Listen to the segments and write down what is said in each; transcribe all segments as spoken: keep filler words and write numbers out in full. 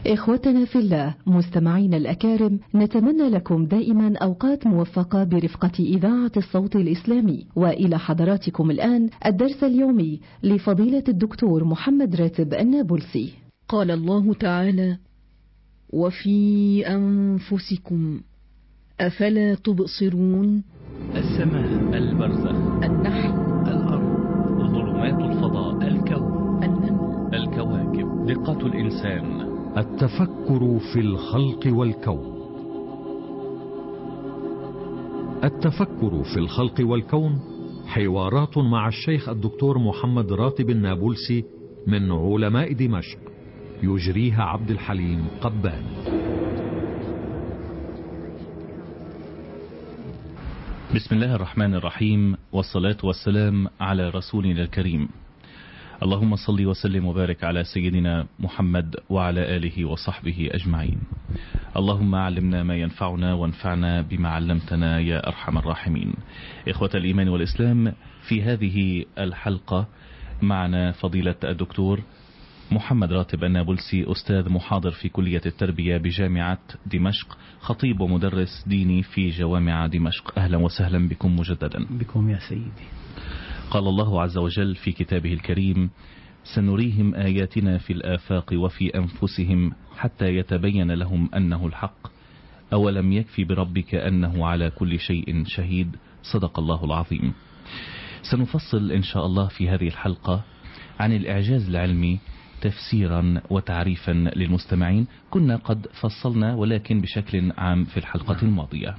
إخوتنا في الله مستمعين الأكارم، نتمنى لكم دائما أوقات موفقة برفقة إذاعة الصوت الإسلامي. وإلى حضراتكم الآن الدرس اليومي لفضيلة الدكتور محمد راتب النابلسي. قال الله تعالى: وفي أنفسكم أفلا تبصرون. السماء، البرزخ، النحل، الأرض، ظلمات الفضاء، الكون، النمل، الكواكب، دقة الإنسان، التفكر في الخلق والكون. التفكر في الخلق والكون حوارات مع الشيخ الدكتور محمد راتب النابلسي من علماء دمشق، يجريها عبد الحليم قبان. بسم الله الرحمن الرحيم، والصلاة والسلام على رسولنا الكريم. اللهم صل وسلم وبارك على سيدنا محمد وعلى آله وصحبه أجمعين. اللهم علمنا ما ينفعنا وانفعنا بما علمتنا يا أرحم الراحمين. إخوة الإيمان والإسلام، في هذه الحلقة معنا فضيلة الدكتور محمد راتب النابلسي، أستاذ محاضر في كلية التربية بجامعة دمشق، خطيب ومدرس ديني في جوامع دمشق. أهلا وسهلا بكم مجددا. بكم يا سيدي. قال الله عز وجل في كتابه الكريم: سنريهم آياتنا في الآفاق وفي أنفسهم حتى يتبين لهم أنه الحق، أولم يكفي بربك أنه على كل شيء شهيد. صدق الله العظيم. سنفصل إن شاء الله في هذه الحلقة عن الإعجاز العلمي تفسيرا وتعريفا للمستمعين. كنا قد فصلنا ولكن بشكل عام في الحلقة الماضية.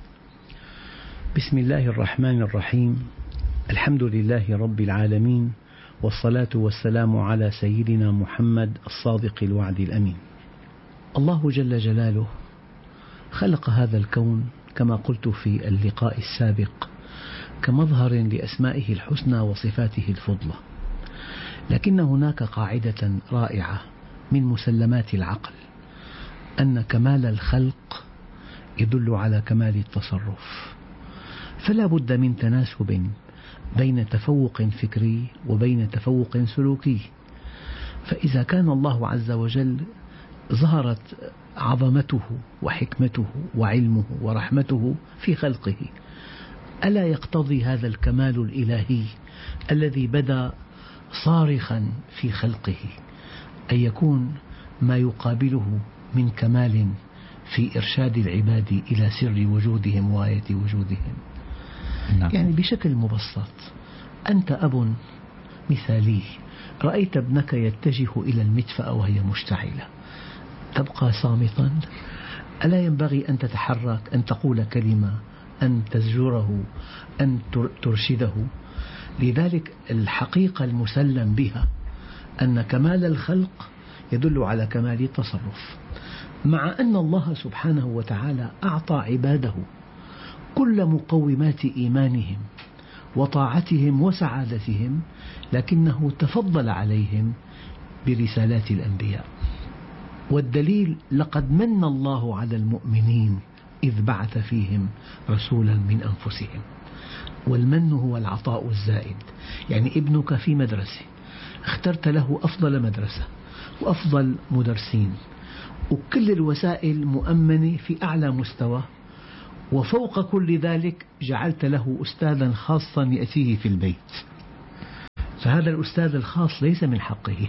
بسم الله الرحمن الرحيم. الحمد لله رب العالمين، والصلاة والسلام على سيدنا محمد الصادق الوعد الأمين. الله جل جلاله خلق هذا الكون كما قلت في اللقاء السابق كمظهر لأسمائه الحسنى وصفاته الفضلى، لكن هناك قاعدة رائعة من مسلمات العقل، أن كمال الخلق يدل على كمال التصرف، فلا بد من تناسب بين تفوق فكري وبين تفوق سلوكي. فإذا كان الله عز وجل ظهرت عظمته وحكمته وعلمه ورحمته في خلقه، ألا يقتضي هذا الكمال الإلهي الذي بدا صارخا في خلقه أن يكون ما يقابله من كمال في إرشاد العباد إلى سر وجودهم وآية وجودهم؟ نعم. يعني بشكل مبسط، أنت أب مثالي، رأيت ابنك يتجه إلى المدفأة وهي مشتعلة، تبقى صامتا؟ ألا ينبغي أن تتحرك، أن تقول كلمة، أن تزجره، أن ترشده؟ لذلك الحقيقة المسلم بها أن كمال الخلق يدل على كمال التصرف، مع أن الله سبحانه وتعالى أعطى عباده كل مقومات إيمانهم وطاعتهم وسعادتهم، لكنه تفضل عليهم برسالات الأنبياء. والدليل: لقد من الله على المؤمنين إذ بعث فيهم رسولا من أنفسهم. والمن هو العطاء الزائد. يعني ابنك في مدرسة، اخترت له أفضل مدرسة وأفضل مدرسين وكل الوسائل مؤمنة في أعلى مستوى، وفوق كل ذلك جعلت له أستاذا خاصا يأتيه في البيت، فهذا الأستاذ الخاص ليس من حقه.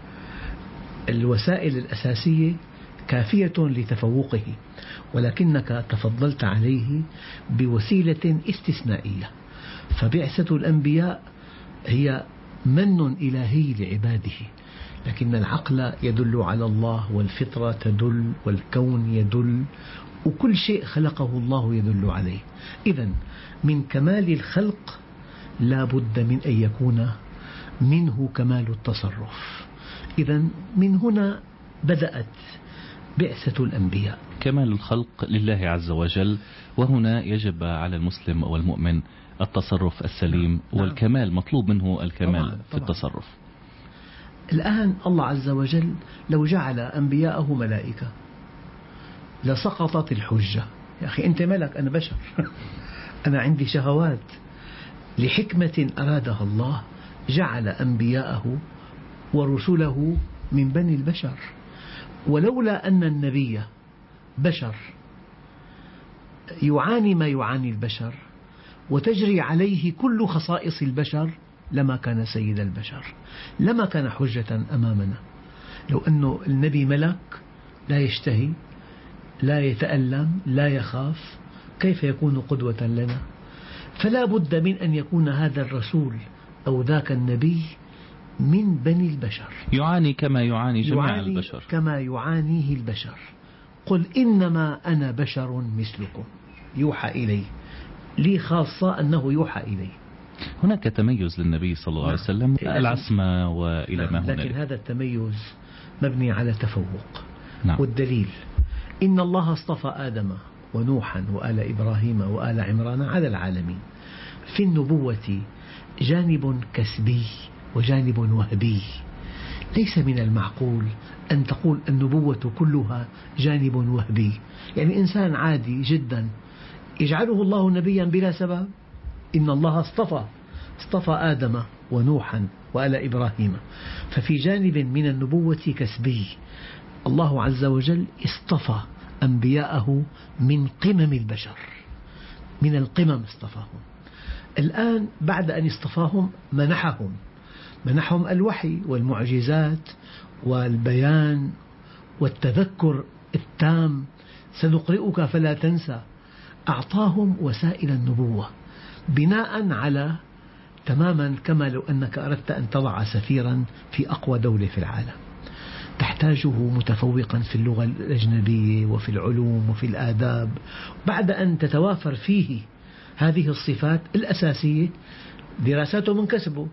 الوسائل الأساسية كافية لتفوقه، ولكنك تفضلت عليه بوسيلة استثنائية. فبعثة الأنبياء هي من إلهي لعباده، لكن العقل يدل على الله، والفطرة تدل، والكون يدل، وكل شيء خلقه الله يدل عليه. إذن من كمال الخلق لا بد من أن يكون منه كمال التصرف. إذن من هنا بدأت بعثة الأنبياء. كمال الخلق لله عز وجل، وهنا يجب على المسلم والمؤمن التصرف السليم. نعم. والكمال مطلوب منه الكمال طبعا. في التصرف. الآن الله عز وجل لو جعل أنبياءه ملائكة لسقطت الحجة. يا أخي أنت ملك، أنا بشر أنا عندي شهوات. لحكمة أرادها الله جعل أنبياءه ورسله من بني البشر، ولولا أن النبي بشر يعاني ما يعاني البشر وتجري عليه كل خصائص البشر لما كان سيد البشر، لما كان حجة أمامنا. لو أن النبي ملك لا يشتهي لا يتألم لا يخاف، كيف يكون قدوة لنا؟ فلا بد من أن يكون هذا الرسول أو ذاك النبي من بني البشر، يعاني كما يعاني جميع يعاني البشر، كما يعانيه البشر. قل إنما أنا بشر مثلكم يوحى إلي، لي خاصة أنه يوحى إلي. هناك تميز للنبي صلى الله عليه وسلم، العصمة وإلى ما هنالك، لكن هذا التميز مبني على تفوق. نعم. والدليل إن الله اصطفى آدم ونوحا وآل إبراهيم وآل عمران على العالمين. في النبوة جانب كسبي وجانب وهبي. ليس من المعقول أن تقول النبوة كلها جانب وهبي، يعني إنسان عادي جدا يجعله الله نبيا بلا سبب. إن الله اصطفى اصطفى آدم ونوحا وآل إبراهيم، ففي جانب من النبوة كسبي. الله عز وجل اصطفى أنبياءه من قمم البشر، من القمم اصطفاهم. الآن بعد أن اصطفاهم منحهم منحهم الوحي والمعجزات والبيان والتذكر التام، سنقرئك فلا تنسى. أعطاهم وسائل النبوة بناء على تماما كما لو أنك أردت أن تضع سفيرا في أقوى دولة في العالم، تحتاجه متفوقا في اللغة الأجنبية وفي العلوم وفي الآداب. بعد أن تتوافر فيه هذه الصفات الأساسية، دراساته من كسبه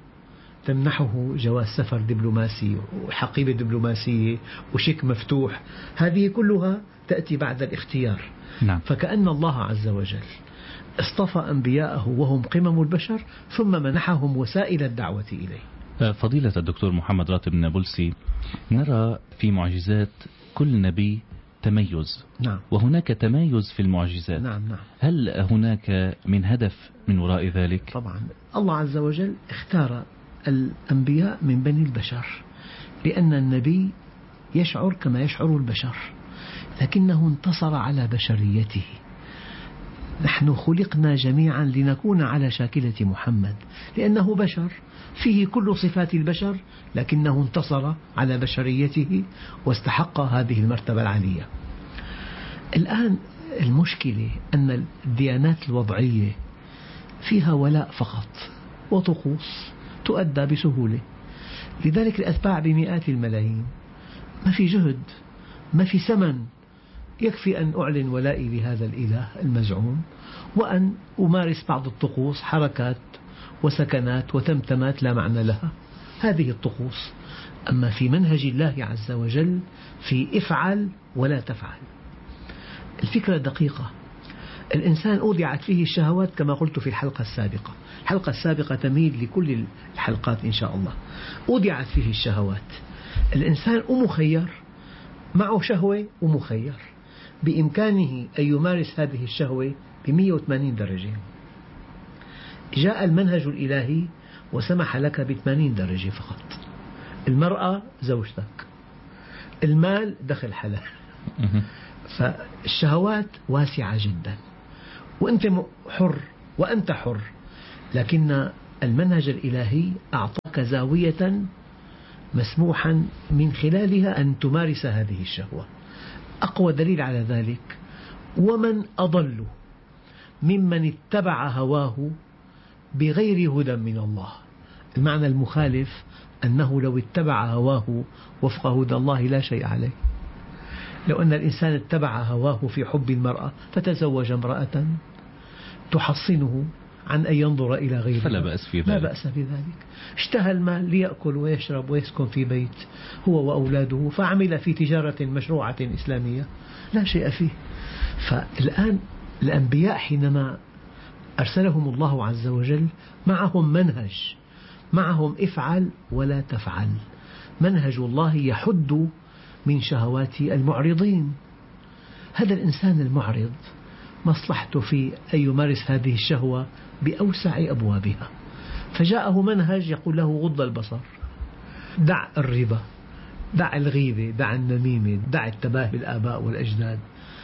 تمنحه جواز سفر دبلوماسي وحقيبة دبلوماسية وشيك مفتوح، هذه كلها تأتي بعد الاختيار. نعم. فكأن الله عز وجل اصطفى أنبياءه وهم قمم البشر ثم منحهم وسائل الدعوة إليه. فضيلة الدكتور محمد راتب النابلسي، نرى في معجزات كل نبي تميز، نعم. وهناك تمايز في المعجزات. نعم نعم. هل هناك من هدف من وراء ذلك؟ طبعا الله عز وجل اختار الأنبياء من بني البشر، لأن النبي يشعر كما يشعر البشر، لكنه انتصر على بشريته. نحن خلقنا جميعا لنكون على شاكلة محمد، لأنه بشر فيه كل صفات البشر، لكنه انتصر على بشريته واستحق هذه المرتبة العالية. الآن المشكلة أن الديانات الوضعية فيها ولاء فقط وطقوس تؤدى بسهولة، لذلك الأتباع بمئات الملايين، ما في جهد ما في ثمن، يكفي أن أعلن ولائي لهذا الإله المزعوم وأن أمارس بعض الطقوس، حركات وسكنات وتمتمات لا معنى لها، هذه الطقوس. أما في منهج الله عز وجل في افعل ولا تفعل. الفكرة دقيقة. الإنسان أودعت فيه الشهوات كما قلت في الحلقة السابقة، الحلقة السابقة تميل لكل الحلقات إن شاء الله. أودعت فيه الشهوات، الإنسان مخير، معه شهوة ومخير، بإمكانه أن يمارس هذه الشهوة بمئة وثمانين درجة. جاء المنهج الإلهي وسمح لك بثمانين درجة فقط. المرأة زوجتك، المال دخل حلال، فالشهوات واسعة جدا وأنت حر وأنت حر، لكن المنهج الإلهي أعطاك زاوية مسموحا من خلالها أن تمارس هذه الشهوة. أقوى دليل على ذلك: ومن أضل ممن اتبع هواه بغير هدى من الله. المعنى المخالف أنه لو اتبع هواه وفق هدى الله لا شيء عليه. لو أن الإنسان اتبع هواه في حب المرأة فتزوج امرأة تحصنه عن أن ينظر إلى غيرها فلا بأس في ذلك. لا بأس في ذلك. اشتهى المال ليأكل ويشرب ويسكن في بيت هو وأولاده، فعمل في تجارة مشروعة إسلامية، لا شيء فيه. فالآن الأنبياء حينما أرسلهم الله عز وجل معهم منهج، معهم افعل ولا تفعل. منهج الله يحد من شهوات المعرضين. هذا الإنسان المعرض مصلحته في أن يمارس هذه الشهوة بأوسع أبوابها، فجاءه منهج يقول له غض البصر، دع الربا، دع الغيبة، دع النميمة، دع التباهي بالآباء والأجداد.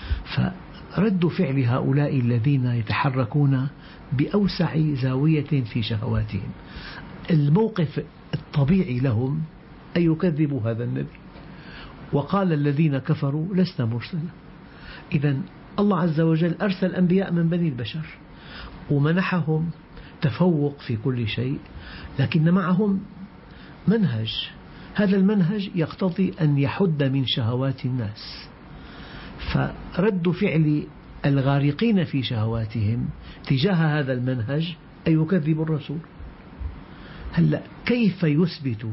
فرد فعل هؤلاء الذين يتحركون بأوسع زاوية في شهواتهم، الموقف الطبيعي لهم أن يكذبوا هذا النبي. وقال الذين كفروا لسنا مرسلا. إذن الله عز وجل أرسل أنبياء من بني البشر ومنحهم تفوق في كل شيء، لكن معهم منهج، هذا المنهج يقتضي أن يحد من شهوات الناس. فرد فعل الغارقين في شهواتهم تجاه هذا المنهج أن يكذبوا الرسول. هلأ كيف يثبت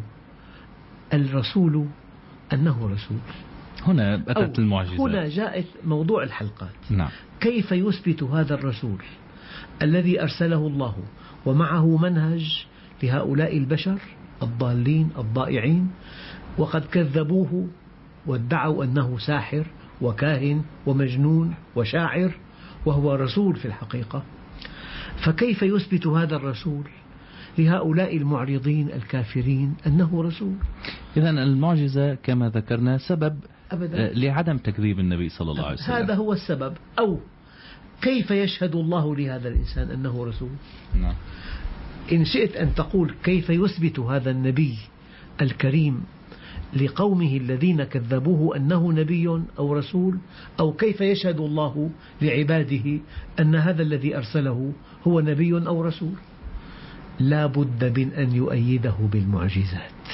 الرسول أنه رسول؟ هنا أتت المعجزات، هنا جاءت موضوع الحلقات. نعم. كيف يثبت هذا الرسول الذي أرسله الله ومعه منهج لهؤلاء البشر الضالين الضائعين، وقد كذبوه وادعوا أنه ساحر وكاهن ومجنون وشاعر وهو رسول في الحقيقة؟ فكيف يثبت هذا الرسول لهؤلاء المعرضين الكافرين أنه رسول؟ إذن المعجزة كما ذكرنا سبب أبداً لعدم تكذيب النبي صلى الله عليه وسلم. هذا هو السبب. أو كيف يشهد الله لهذا الإنسان أنه رسول؟ نعم. إن شئت أن تقول كيف يثبت هذا النبي الكريم لقومه الذين كذبوه أنه نبي أو رسول، أو كيف يشهد الله لعباده أن هذا الذي أرسله هو نبي أو رسول، لا بد من أن يؤيده بالمعجزات.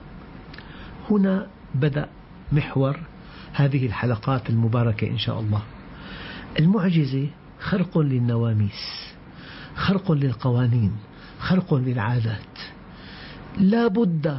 هنا بدأ محور هذه الحلقات المباركة إن شاء الله. المعجزة خرق للنواميس، خرق للقوانين، خرق للعادات. لا بد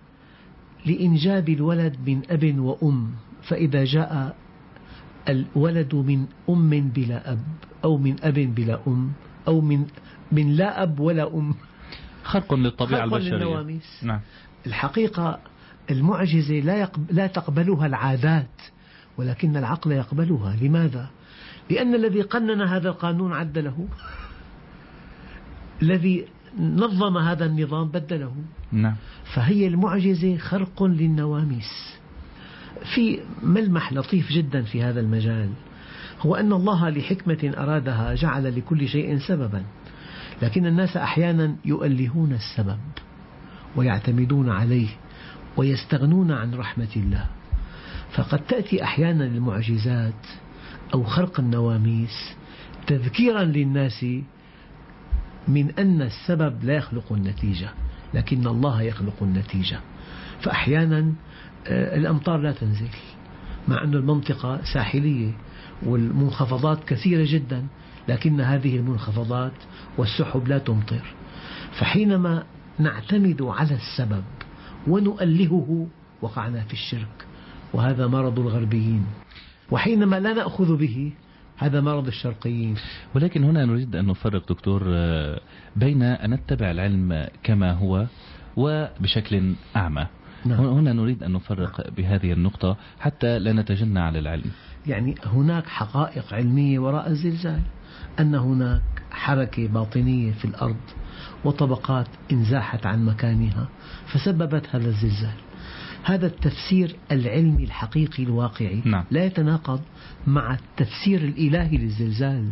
لإنجاب الولد من أب وأم، فإذا جاء الولد من أم بلا أب أو من أب بلا أم أو من من لا أب ولا أم، خرق للطبيعة خرق البشرية. للنواميس. نعم. الحقيقة المعجزة لا يقب... لا تقبلها العادات، ولكن العقل يقبلها. لماذا؟ لأن الذي قنن هذا القانون عدله، الذي نظم هذا النظام بدله. نعم. فهي المعجزة خرق للنواميس. في ملمح لطيف جدا في هذا المجال، هو أن الله لحكمة أرادها جعل لكل شيء سببا، لكن الناس أحيانا يؤلهون السبب ويعتمدون عليه ويستغنون عن رحمة الله. فقد تأتي أحيانا المعجزات أو خرق النواميس تذكيرا للناس من أن السبب لا يخلق النتيجة، لكن الله يخلق النتيجة. فأحيانا الأمطار لا تنزل مع أن المنطقة ساحلية والمنخفضات كثيرة جدا، لكن هذه المنخفضات والسحب لا تمطر. فحينما نعتمد على السبب ونؤلهه وقعنا في الشرك، وهذا مرض الغربيين. وحينما لا نأخذ به، هذا مرض الشرقيين. ولكن هنا نريد أن نفرق دكتور بين أن نتبع العلم كما هو وبشكل أعمى. نعم. هنا نريد أن نفرق بهذه النقطة حتى لا نتجنى على العلم. يعني هناك حقائق علمية وراء الزلزال، أن هناك حركة باطنية في الأرض وطبقات انزاحت عن مكانها فسببت هذا الزلزال. هذا التفسير العلمي الحقيقي الواقعي. نعم. لا يتناقض مع التفسير الإلهي للزلزال.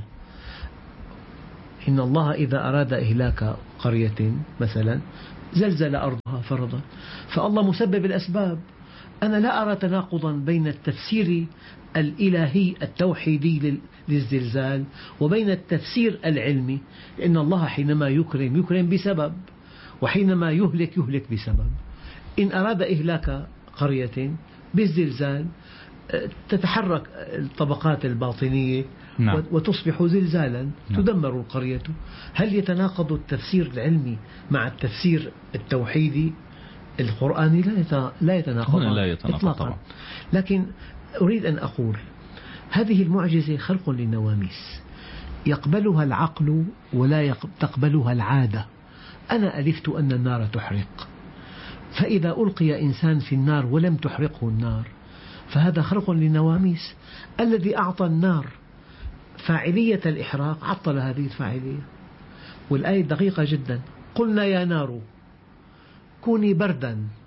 إن الله إذا أراد إهلاك قرية مثلا زلزل أرضها فرضا، فالله مسبب الأسباب. أنا لا أرى تناقضا بين التفسير الإلهي التوحيدي للزلزال وبين التفسير العلمي، لأن الله حينما يكرم يكرم بسبب، وحينما يهلك يهلك بسبب. إن أراد إهلاك قرية بالزلزال تتحرك الطبقات الباطنية. نعم. وتصبح زلزالا. نعم. تدمر القرية. هل يتناقض التفسير العلمي مع التفسير التوحيدي القرآني؟ لا يتناقض. هنا لا يتناقض طبعا. لكن أريد أن أقول هذه المعجزة خلق للنواميس يقبلها العقل ولا تقبلها العادة. أنا ألفت أن النار تحرق، فإذا ألقي إنسان في النار ولم تحرقه النار فهذا خرق للنواميس. الذي أعطى النار فاعلية الإحراق عطل هذه الفاعلية. والآية دقيقة جدا: قلنا يا نار كوني بردا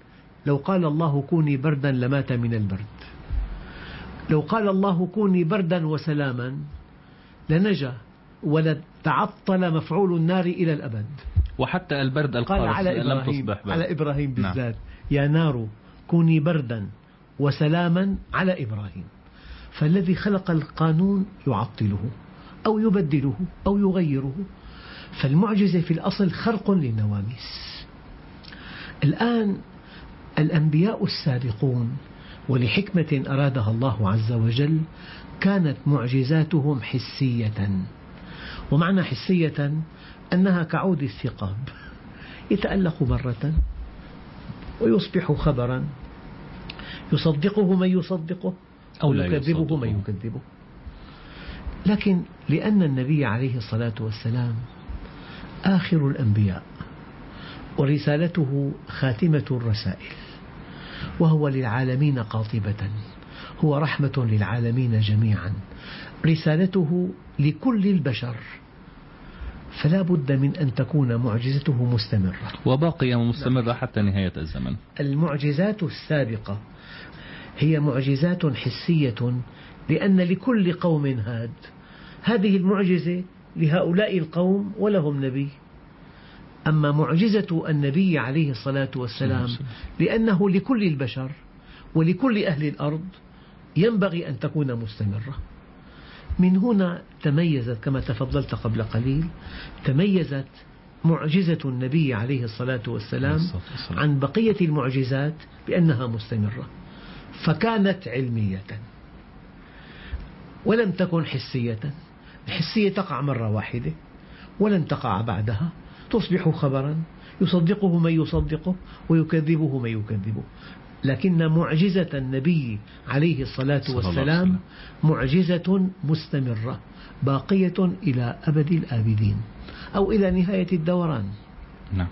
لو قال الله كوني بردا لمات من البرد، لو قال الله كوني بردا وسلاما لنجا ولتعطل مفعول النار إلى الأبد. وحتى البرد قال على لم إبراهيم, تصبح برد. على إبراهيم بالذات نعم. يا نار كوني بردا وسلاما على إبراهيم. فالذي خلق القانون يعطله أو يبدله أو يغيره. فالمعجزة في الأصل خرق للنواميس. الآن الأنبياء السابقون ولحكمة أرادها الله عز وجل كانت معجزاتهم حسية. ومعنى حسية أنها كعود الثقاب يتألق مرة ويصبح خبرا يصدقه من يصدقه أو يكذبه من يكذبه. لكن لأن النبي عليه الصلاة والسلام آخر الأنبياء ورسالته خاتمة الرسائل وهو للعالمين قاطبة، هو رحمة للعالمين جميعا، رسالته لكل البشر، فلا بد من أن تكون معجزته مستمرة وباقية ومستمرة حتى نهاية الزمن. المعجزات السابقة هي معجزات حسية لأن لكل قوم هاد. هذه المعجزة لهؤلاء القوم ولهم نبي. أما معجزة النبي عليه الصلاة والسلام لأنه لكل البشر ولكل أهل الأرض ينبغي أن تكون مستمرة. من هنا تميزت كما تفضلت قبل قليل، تميزت معجزة النبي عليه الصلاة والسلام عن بقية المعجزات بأنها مستمرة، فكانت علمية ولم تكن حسية. الحسية تقع مرة واحدة ولن تقع بعدها، تصبح خبرا يصدقه من يصدقه ويكذبه من يكذبه. لكن معجزة النبي عليه الصلاة والسلام معجزة مستمرة باقية إلى أبد الآبدين أو إلى نهاية الدوران. نعم.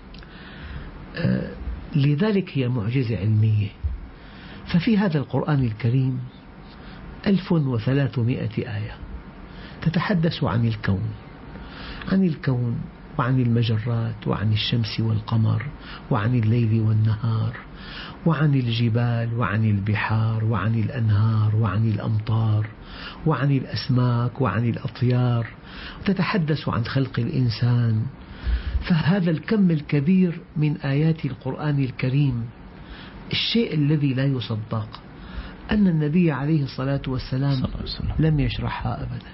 آه لذلك هي معجزة علمية. ففي هذا القرآن الكريم ألف وثلاثمائة آية تتحدث عن الكون، عن الكون وعن المجرات وعن الشمس والقمر وعن الليل والنهار وعن الجبال وعن البحار وعن الأنهار وعن الأمطار وعن الأسماك وعن الأطيار، تتحدث عن خلق الإنسان. فهذا الكم الكبير من آيات القرآن الكريم، الشيء الذي لا يصدق أن النبي عليه الصلاة والسلام لم يشرحها أبدا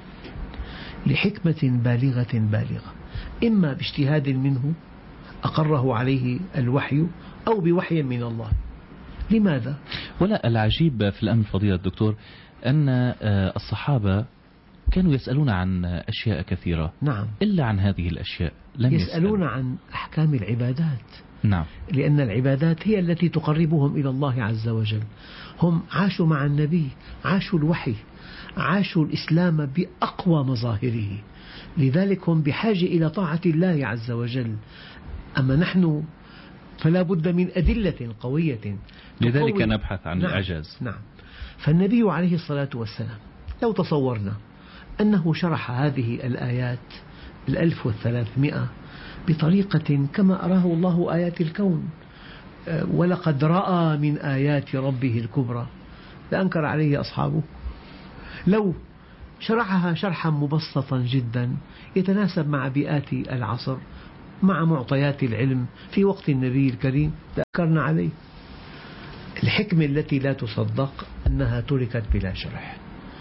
لحكمة بالغة بالغة، إما باجتهاد منه أقره عليه الوحي أو بوحي من الله. لماذا؟ ولا العجيب في الأمر فضيلة الدكتور أن الصحابة كانوا يسألون عن أشياء كثيرة. نعم. إلا عن هذه الأشياء لم يسألون يسألوا. عن أحكام العبادات. نعم. لأن العبادات هي التي تقربهم إلى الله عز وجل. هم عاشوا مع النبي، عاشوا الوحي، عاشوا الإسلام بأقوى مظاهره، لذلك هم بحاجة إلى طاعة الله عز وجل. أما نحن فلا بد من أدلة قوية، لذلك نبحث عن نعم الإعجاز. نعم. فالنبي عليه الصلاة والسلام لو تصورنا أنه شرح هذه الآيات الألف والثلاثمائة بطريقة كما أراه الله آيات الكون، ولقد رأى من آيات ربه الكبرى، لأنكر عليه أصحابه. لو شرحها شرحا مبسطا جدا يتناسب مع بيئات العصر مع معطيات العلم في وقت النبي الكريم لأنكرنا عليه. الحكمة التي لا تصدق أنها تركت بلا شرح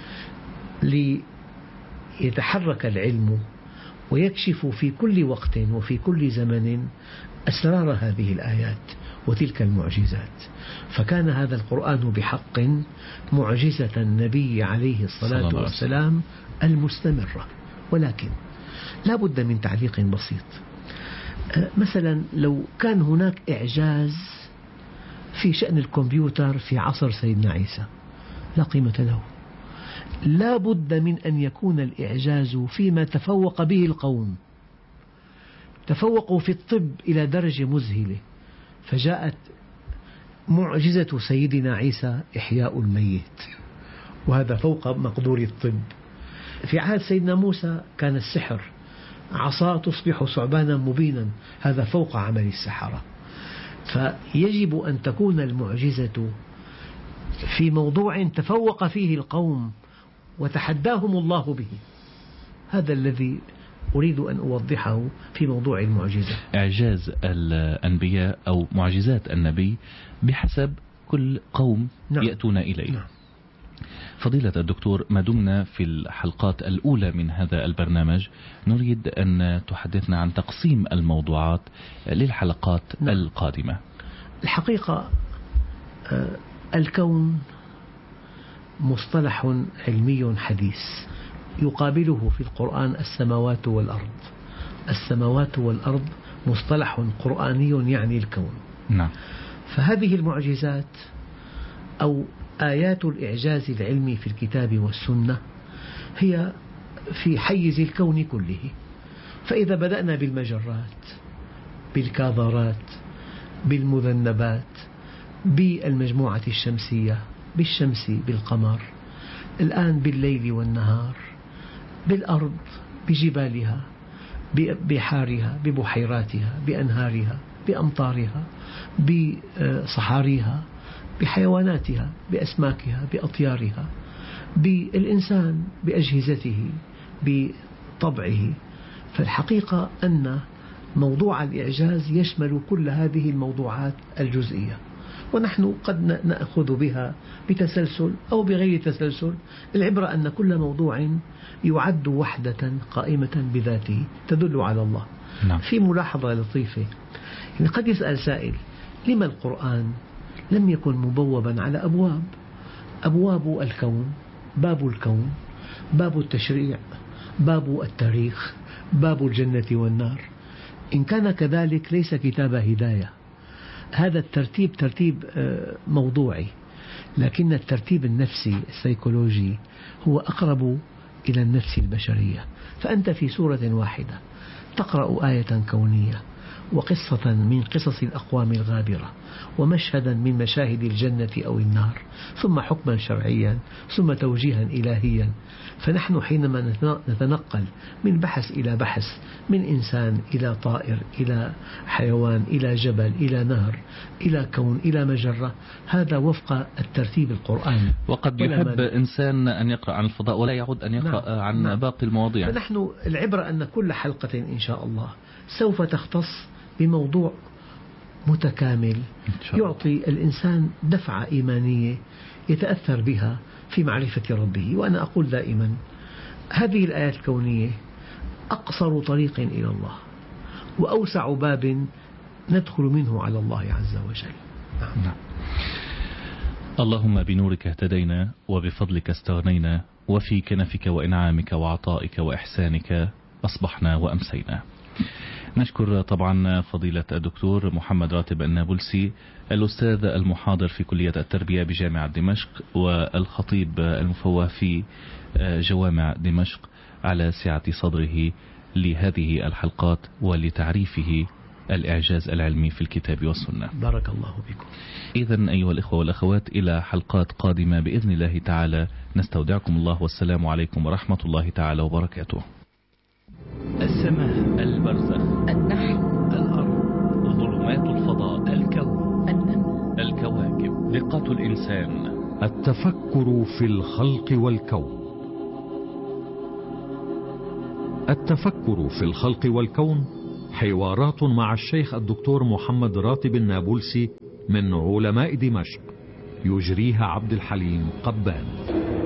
ليتحرك العلم ويكشف في كل وقت وفي كل زمن أسرار هذه الآيات وتلك المعجزات. فكان هذا القرآن بحق معجزة النبي عليه الصلاة والسلام المستمرة. ولكن لا بد من تعليق بسيط. مثلا لو كان هناك إعجاز في شأن الكمبيوتر في عصر سيدنا عيسى لا قيمة له. لا بد من أن يكون الإعجاز فيما تفوق به القوم. تفوقوا في الطب إلى درجة مذهلة، فجاءت معجزة سيدنا عيسى إحياء الميت، وهذا فوق مقدور الطب. في عهد سيدنا موسى كان السحر، عصا تصبح ثعبانا مبينا، هذا فوق عمل السحرة. فيجب أن تكون المعجزة في موضوع تفوق فيه القوم وتحداهم الله به. هذا الذي أريد أن أوضحه في موضوع المعجزة. إعجاز الأنبياء أو معجزات النبي بحسب كل قوم نعم. يأتون إليه. نعم. فضيلة الدكتور، ما دمنا في الحلقات الأولى من هذا البرنامج نريد أن تحدثنا عن تقسيم الموضوعات للحلقات نعم. القادمة. الحقيقة الكون مصطلح علمي حديث يقابله في القرآن السماوات والأرض. السماوات والأرض مصطلح قرآني يعني الكون. نعم. فهذه المعجزات أو آيات الإعجاز العلمي في الكتاب والسنة هي في حيز الكون كله. فإذا بدأنا بالمجرات، بالكاظرات، بالمذنبات، بالمجموعة الشمسية، بالشمس، بالقمر، الآن بالليل والنهار، بالأرض، بجبالها، ببحارها، ببحيراتها، بأنهارها، بأمطارها، بصحاريها، بحيواناتها، بأسماكها، بأطيارها، بالإنسان، بأجهزته، بطبعه. فالحقيقة أن موضوع الإعجاز يشمل كل هذه الموضوعات الجزئية، ونحن قد نأخذ بها بتسلسل أو بغير تسلسل. العبرة أن كل موضوع يعد وحدة قائمة بذاته تدل على الله. نعم. في ملاحظة لطيفة، يعني قد يسأل سائل: لما القرآن لم يكن مبوبا على أبواب؟ أبواب الكون، باب الكون، باب التشريع، باب التاريخ، باب الجنة والنار. إن كان كذلك ليس كتاب هداية. هذا الترتيب ترتيب موضوعي، لكن الترتيب النفسي السيكولوجي هو أقرب إلى النفس البشرية. فأنت في سورة واحدة تقرأ آية كونية وقصة من قصص الأقوام الغابرة ومشهدا من مشاهد الجنة أو النار، ثم حكما شرعيا، ثم توجيها إلهيا. فنحن حينما نتنقل من بحث إلى بحث، من إنسان إلى طائر إلى حيوان إلى جبل إلى نهر إلى كون إلى مجرة، هذا وفق الترتيب القرآني. وقد يحب إنسان أن يقرأ عن الفضاء ولا يعود أن يقرأ نعم. عن نعم. باقي المواضيع. فنحن العبرة أن كل حلقة إن شاء الله سوف تختص بموضوع متكامل يعطي الإنسان دفعة إيمانية يتأثر بها في معرفة ربه. وأنا أقول دائما هذه الآيات الكونية أقصر طريق إلى الله وأوسع باب ندخل منه على الله عز وجل. نعم. نعم. اللهم بنورك اهتدينا وبفضلك استغنينا وفي كنفك وإنعامك وعطائك وإحسانك أصبحنا وأمسينا. نشكر طبعا فضيلة الدكتور محمد راتب النابلسي، الأستاذ المحاضر في كلية التربية بجامعة دمشق والخطيب المفوه في جوامع دمشق، على سعة صدره لهذه الحلقات ولتعريفه الإعجاز العلمي في الكتاب والسنة. بارك الله بكم. إذن أيها الإخوة والأخوات، إلى حلقات قادمة بإذن الله تعالى، نستودعكم الله والسلام عليكم ورحمة الله تعالى وبركاته. السماء، البرزخ، النحل، الأرض، ظلمات الفضاء، الكون، النمل، الكواكب، دقة الإنسان، التفكر في الخلق والكون. التفكر في الخلق والكون حوارات مع الشيخ الدكتور محمد راتب النابلسي من علماء دمشق، يجريها عبد الحليم قبان.